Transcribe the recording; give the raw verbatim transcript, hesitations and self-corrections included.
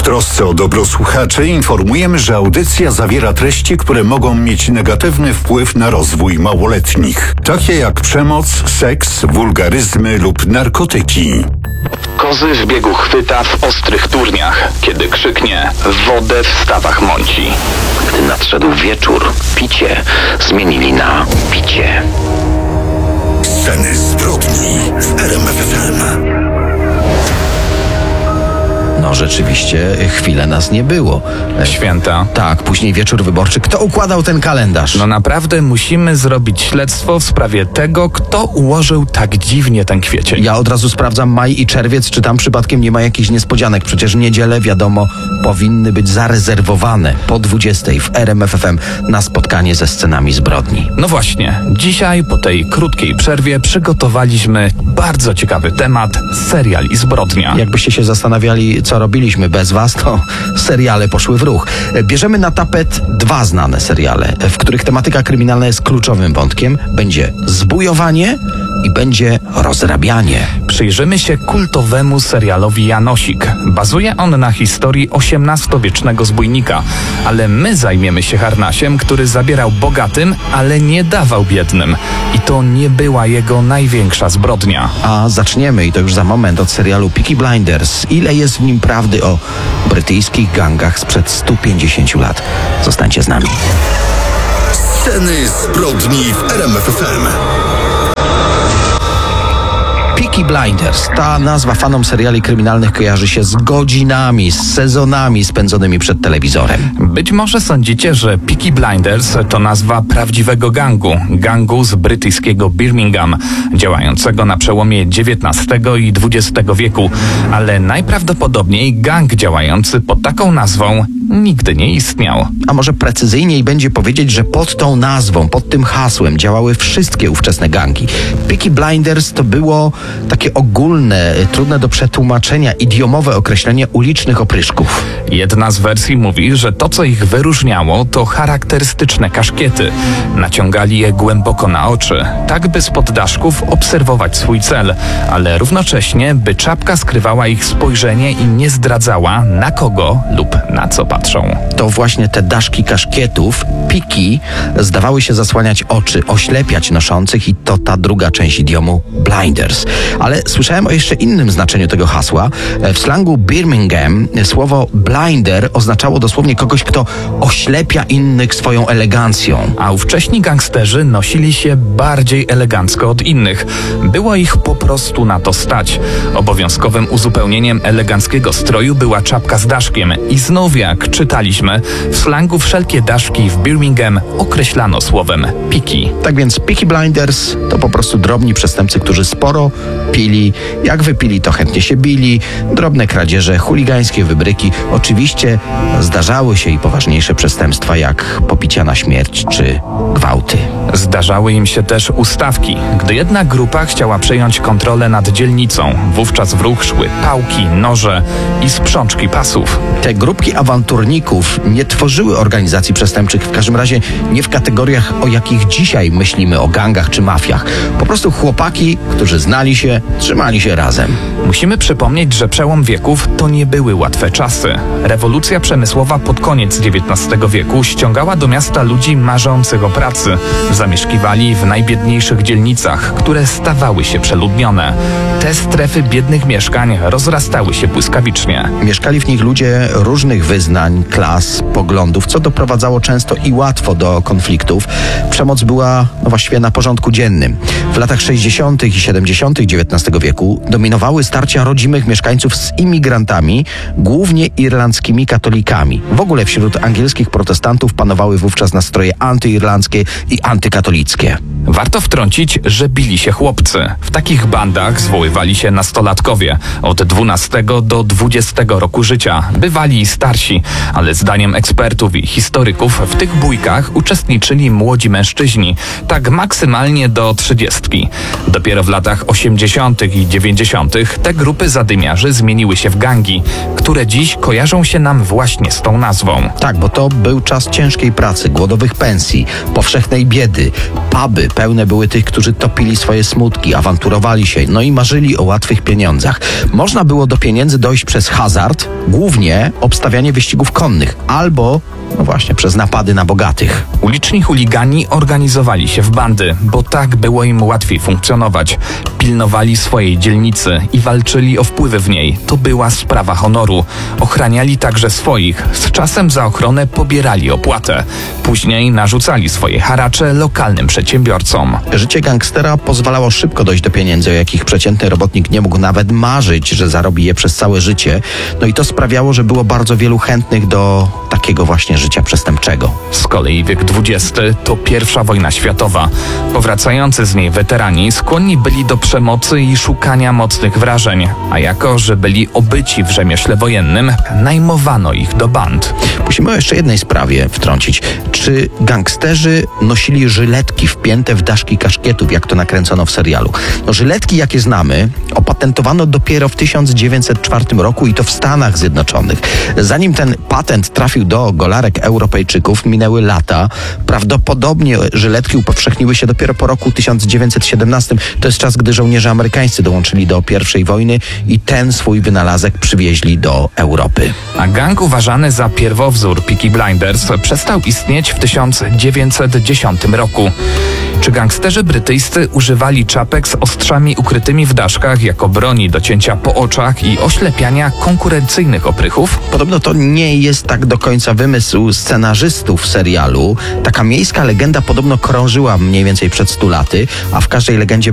trosce o dobro słuchaczy informujemy, że audycja zawiera treści, które mogą mieć negatywny wpływ na rozwój małoletnich, takie jak przemoc, seks, wulgaryzmy lub narkotyki. Kozy w biegu chwyta w ostrych turniach, kiedy krzyknie wodę w stawach mąci. Gdy nadszedł wieczór, picie zmienili na picie. Sceny zbrodni w R M F F M. No rzeczywiście, chwilę nas nie było. Święta. Tak, później wieczór wyborczy. Kto układał ten kalendarz? No naprawdę musimy zrobić śledztwo w sprawie tego, kto ułożył tak dziwnie ten kwiecień. Ja od razu sprawdzam maj i czerwiec, czy tam przypadkiem nie ma jakichś niespodzianek. Przecież niedziele, wiadomo, powinny być zarezerwowane po dwudziestej w R M F F M na spotkanie ze scenami zbrodni. No właśnie, dzisiaj po tej krótkiej przerwie przygotowaliśmy bardzo ciekawy temat: serial i zbrodnia. Jakbyście się zastanawiali, co robiliśmy bez was, to seriale poszły w ruch. Bierzemy na tapet dwa znane seriale, w których tematyka kryminalna jest kluczowym wątkiem. Będzie zbujowanie i będzie rozrabianie. Przyjrzymy się kultowemu serialowi Janosik. Bazuje on na historii osiemnastowiecznego zbójnika, ale my zajmiemy się harnasiem, który zabierał bogatym, ale nie dawał biednym. I to nie była jego największa zbrodnia. A zaczniemy, i to już za moment, od serialu Peaky Blinders. Ile jest w nim prawdy o brytyjskich gangach sprzed stu pięćdziesięciu lat? Zostańcie z nami. Sceny zbrodni w R M F F M. Peaky Blinders. Ta nazwa fanom seriali kryminalnych kojarzy się z godzinami, z sezonami spędzonymi przed telewizorem. Być może sądzicie, że Peaky Blinders to nazwa prawdziwego gangu. Gangu z brytyjskiego Birmingham, działającego na przełomie dziewiętnastego i dwudziestego wieku. Ale najprawdopodobniej gang działający pod taką nazwą nigdy nie istniał. A może precyzyjniej będzie powiedzieć, że pod tą nazwą, pod tym hasłem działały wszystkie ówczesne gangi. Peaky Blinders to było takie ogólne, trudne do przetłumaczenia, idiomowe określenie ulicznych opryszków. Jedna z wersji mówi, że to, co ich wyróżniało, to charakterystyczne kaszkiety. Naciągali je głęboko na oczy, tak by z poddaszków obserwować swój cel, ale równocześnie, by czapka skrywała ich spojrzenie i nie zdradzała, na kogo lub na co patrzą. To właśnie te daszki kaszkietów, piki, zdawały się zasłaniać oczy, oślepiać noszących, i to ta druga część idiomu blinders. Ale słyszałem o jeszcze innym znaczeniu tego hasła. W slangu Birmingham słowo blinder oznaczało dosłownie kogoś, kto oślepia innych swoją elegancją. A ówcześni gangsterzy nosili się bardziej elegancko od innych. Było ich po prostu na to stać. Obowiązkowym uzupełnieniem eleganckiego stroju była czapka z daszkiem. I znów, jak czytaliśmy, w slangu wszelkie daszki w Birmingham określano słowem piki. Tak więc Peaky Blinders to po prostu drobni przestępcy, którzy sporo pili. Jak wypili, to chętnie się bili. Drobne kradzieże, chuligańskie wybryki. Oczywiście zdarzały się i poważniejsze przestępstwa, jak popicia na śmierć czy gwałty. Zdarzały im się też ustawki. Gdy jedna grupa chciała przejąć kontrolę nad dzielnicą, wówczas w ruch szły pałki, noże i sprzączki pasów. Te grupki awanturników nie tworzyły organizacji przestępczych, w każdym razie nie w kategoriach, o jakich dzisiaj myślimy o gangach czy mafiach. Po prostu chłopaki, którzy znali się, trzymali się razem. Musimy przypomnieć, że przełom wieków to nie były łatwe czasy. Rewolucja przemysłowa pod koniec dziewiętnastego wieku ściągała do miasta ludzi marzących o pracy. Zamieszkiwali w najbiedniejszych dzielnicach, które stawały się przeludnione. Te strefy biednych mieszkań rozrastały się błyskawicznie. Mieszkali w nich ludzie różnych wyznań, klas, poglądów, co doprowadzało często i łatwo do konfliktów. Przemoc była no właściwie na porządku dziennym. W latach sześćdziesiątych i siedemdziesiątych dziewiętnastego wieku dominowały starcia rodzimych mieszkańców z imigrantami, głównie irlandzkimi katolikami. W ogóle wśród angielskich protestantów panowały wówczas nastroje antyirlandzkie i antykatolickie. Warto wtrącić, że bili się chłopcy. W takich bandach zwoływali się nastolatkowie od dwunastego do dwudziestego roku życia. Bywali i starsi, ale zdaniem ekspertów i historyków w tych bójkach uczestniczyli młodzi mężczyźni, tak maksymalnie do trzydziestki. Dopiero w latach osiemdziesiątych osiemdziesiątych i dziewięćdziesiątych te grupy zadymiarzy zmieniły się w gangi, które dziś kojarzą się nam właśnie z tą nazwą. Tak, bo to był czas ciężkiej pracy, głodowych pensji, powszechnej biedy. Puby pełne były tych, którzy topili swoje smutki, awanturowali się, no i marzyli o łatwych pieniądzach. Można było do pieniędzy dojść przez hazard, głównie obstawianie wyścigów konnych, albo no właśnie przez napady na bogatych. Uliczni chuligani organizowali się w bandy, bo tak było im łatwiej funkcjonować. Pilnowali swojej dzielnicy i walczyli o wpływy w niej. To była sprawa honoru. Ochraniali także swoich. Z czasem za ochronę pobierali opłatę. Później narzucali swoje haracze lokalnym przedsiębiorcom. Życie gangstera pozwalało szybko dojść do pieniędzy, o jakich przeciętny robotnik nie mógł nawet marzyć, że zarobi je przez całe życie. No i to sprawiało, że było bardzo wielu chętnych do takiego właśnie życia przestępczego. Z kolei wiek dwudziesty to pierwsza wojna światowa. Powracający z niej weterani skłonni byli do przemocy i szukania mocnych wrażeń, a jako, że byli obyci w rzemiośle wojennym, najmowano ich do band. Musimy o jeszcze jednej sprawie wtrącić. Czy gangsterzy nosili żyletki wpięte w daszki kaszkietów, jak to nakręcono w serialu? No, żyletki, jakie znamy, opatentowano dopiero w tysiąc dziewięćset czwartym roku i to w Stanach Zjednoczonych. Zanim ten patent trafił do golarek Europejczyków, minęły lata. Prawdopodobnie żyletki upowszechniły się dopiero po roku tysiąc dziewięćset siedemnastym. To jest czas, gdy żołnierze amerykańscy dołączyli do pierwszej wojny i ten swój wynalazek przywieźli do Europy. A gang uważany za pierwowzór Peaky Blinders przestał istnieć w tysiąc dziewięćset dziesiątym roku. Czy gangsterzy brytyjscy używali czapek z ostrzami ukrytymi w daszkach jako broni do cięcia po oczach i oślepiania konkurencyjnych oprychów? Podobno to nie jest tak do końca wymysł scenarzystów serialu. Taka miejska legenda podobno krążyła mniej więcej przed stu laty, a w każdej legendzie